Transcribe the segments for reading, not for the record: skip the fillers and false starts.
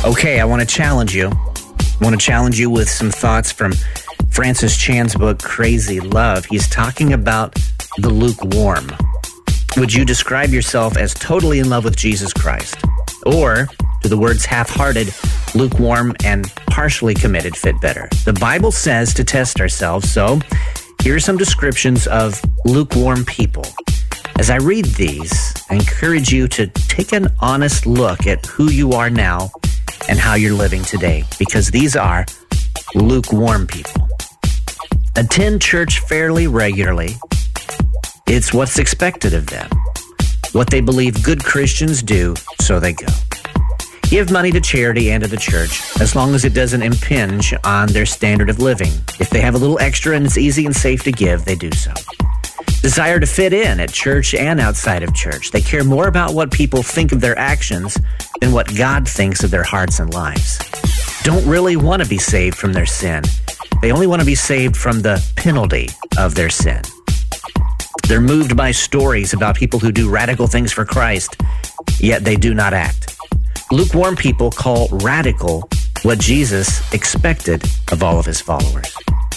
Okay, I want to challenge you. I want to challenge you with some thoughts from Francis Chan's book, Crazy Love. He's talking about the lukewarm. Would you describe yourself as totally in love with Jesus Christ? Or do the words half-hearted, lukewarm, and partially committed fit better? The Bible says to test ourselves, so here are some descriptions of lukewarm people. As I read these, I encourage you to take an honest look at who you are now and how you're living today, because these are lukewarm people. Attend church fairly regularly. It's what's expected of them. What they believe good Christians do, so they go. Give money to charity and to the church, as long as it doesn't impinge on their standard of living. If they have a little extra and it's easy and safe to give, they do so. Desire to fit in at church and outside of church. They care more about what people think of their actions than what God thinks of their hearts and lives. Don't really want to be saved from their sin. They only want to be saved from the penalty of their sin. They're moved by stories about people who do radical things for Christ, yet they do not act. Lukewarm people call radical what Jesus expected of all of his followers.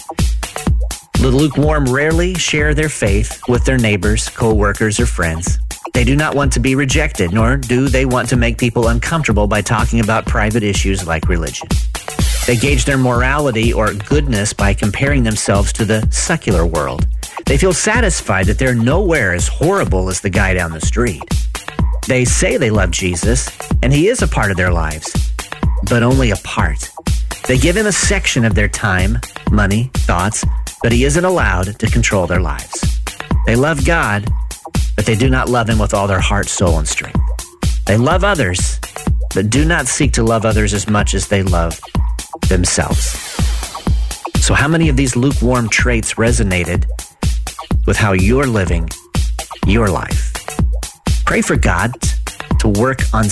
The lukewarm rarely share their faith with their neighbors, co-workers, or friends. They do not want to be rejected, nor do they want to make people uncomfortable by talking about private issues like religion. They gauge their morality or goodness by comparing themselves to the secular world. They feel satisfied that they're nowhere as horrible as the guy down the street. They say they love Jesus, and he is a part of their lives, but only a part. They give him a section of their time, money, thoughts, but he isn't allowed to control their lives. They love God, but they do not love him with all their heart, soul, and strength. They love others, but do not seek to love others as much as they love themselves. So how many of these lukewarm traits resonated with how you're living your life? Pray for God to work on